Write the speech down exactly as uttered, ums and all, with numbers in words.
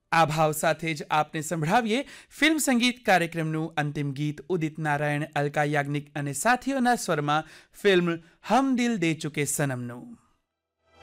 આ ભાવ સાથે જ આપને સંભળાવીએ ફિલ્મ સંગીત કાર્યક્રમનું અંતિમ ગીત ઉદિત નારાયણ, અલકા યાજ્ઞિક અને સાથીઓના સ્વરમાં ફિલ્મ હમ દિલ દે ચુકે સનમનું.